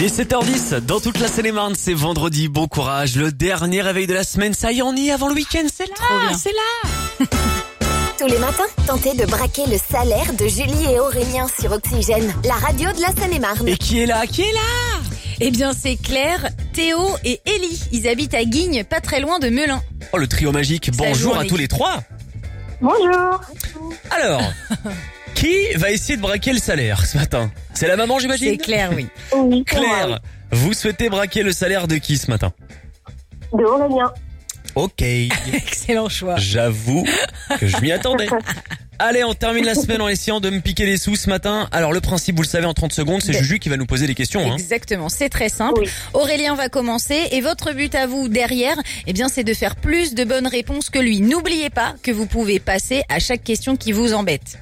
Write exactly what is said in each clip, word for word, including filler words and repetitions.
Il est sept heures dix, dans toute la Seine-et-Marne, c'est vendredi, bon courage, le dernier réveil de la semaine, ça y est, on y est avant le week-end, c'est là, Trop bien. c'est là. Tous les matins, tentez de braquer le salaire de Julie et Aurélien sur Oxygène, la radio de la Seine-et-Marne. Et qui est là, qui est là? Eh bien, c'est Claire, Théo et Ellie. Ils habitent à Guignes, pas très loin de Melun. Oh, le trio magique, bonjour à journée. tous les trois. Bonjour. Alors, qui va essayer de braquer le salaire ce matin? C'est la maman, j'imagine? C'est Claire, oui. Oui, c'est moi, Claire, vous souhaitez braquer le salaire de qui ce matin? oui. De Aurélien. Ok, Excellent choix. j'avoue que je m'y attendais. Allez, on termine la semaine en essayant de me piquer les sous ce matin. Alors le principe, vous le savez, en trente secondes, c'est Ben- Juju qui va nous poser des questions. Hein. Exactement, c'est très simple. Oui. Aurélien va commencer et votre but à vous derrière, eh bien, c'est de faire plus de bonnes réponses que lui. N'oubliez pas que vous pouvez passer à chaque question qui vous embête.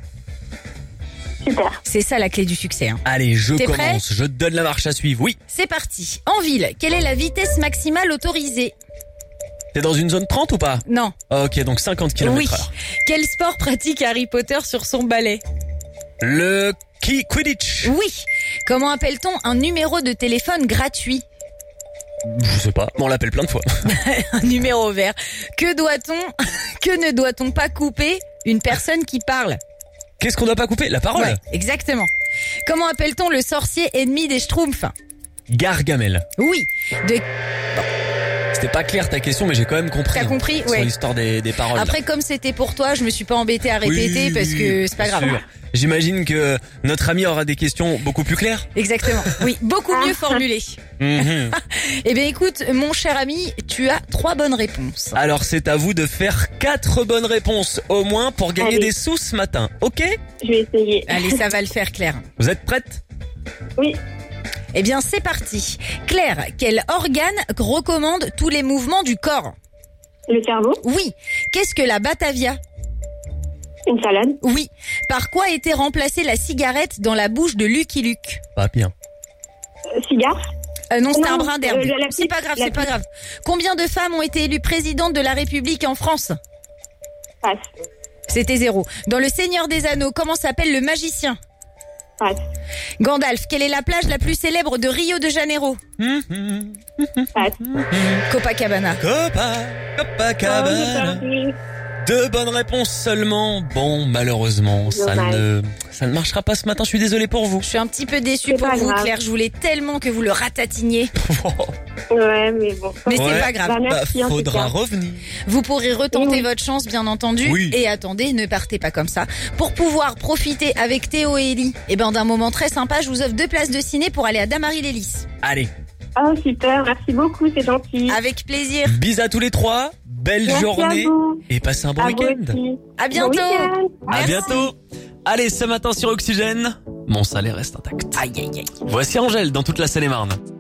Super. C'est ça la clé du succès. Hein. Allez, je T'es commence, prêt je donne la marche à suivre. Oui, C'est parti. En ville, quelle est la vitesse maximale autorisée? t'es dans une zone trente ou pas? Non. Ok, donc cinquante Oui. kilomètres heure. Quel sport pratique Harry Potter sur son balai? Le qui Quidditch. Oui. Comment appelle-t-on un numéro de téléphone gratuit? Je sais pas, mais on l'appelle plein de fois. Un numéro vert. Que doit-on, que ne doit-on pas couper une personne qui parle? Qu'est-ce qu'on doit pas couper? La parole. Ouais, exactement. Comment appelle-t-on le sorcier ennemi des Schtroumpfs? Gargamel. Oui. De... C'était pas clair ta question, mais j'ai quand même compris. T'as hein, compris? Sur Ouais. l'histoire des, des paroles. Après, comme c'était pour toi, je me suis pas embêtée à répéter Oui, parce oui, que c'est pas bien grave. sûr. J'imagine que notre ami aura des questions beaucoup plus claires. Exactement. Oui, beaucoup mieux formulées. Mhm. Eh bien, écoute, mon cher ami, tu as trois bonnes réponses. Alors c'est à vous de faire quatre bonnes réponses au moins pour gagner Allez. des sous ce matin. Ok? Je vais essayer. Allez, ça va le faire, Claire. Vous êtes prête? Oui. Eh bien, c'est parti. Claire, quel organe recommande tous les mouvements du corps? Le cerveau. Oui. Qu'est-ce que la Batavia? Une salade. Oui. Par quoi était remplacée la cigarette dans la bouche de Lucky Luke? Pas bien. Euh, cigare. Euh, non, c'était Non, un brin d'herbe. euh, la- la C'est pipe, pas grave, la c'est pas pipe. grave. Combien de femmes ont été élues présidentes de la République en France? Passe. C'était zéro. Dans Le Seigneur des Anneaux, comment s'appelle le magicien? Passe. Gandalf, quelle est la plage la plus célèbre de Rio de Janeiro? Mhm. Passe. Copacabana. Copa, Copacabana. Oh, Deux bonnes réponses seulement. Bon, malheureusement, ça Dommage. ne, ça ne marchera pas ce matin. Je suis désolé pour vous. Je suis un petit peu déçue C'est pour pas vous, grave. Claire. Je voulais tellement que vous le ratatiniez. ouais, mais bon. Mais Ouais. c'est pas grave. Bah, Bah, merci en tout faudra cas. revenir. Vous pourrez retenter Oui. votre chance, bien entendu. Oui. Et attendez, ne partez pas comme ça. Pour pouvoir profiter avec Théo et Ellie, eh ben, d'un moment très sympa, je vous offre deux places de ciné pour aller à Damary-Lélis. Allez, Oh, super. Merci beaucoup. C'est gentil. Avec plaisir. bis à tous les trois. Belle Merci journée. à vous. Et passez un bon À vous week-end. aussi. À bientôt. Bon week-end. À Merci. bientôt. Allez, ce matin sur Oxygène, mon salaire reste intact. Aïe, aïe, aïe. Voici Angèle dans toute la Seine-et-Marne.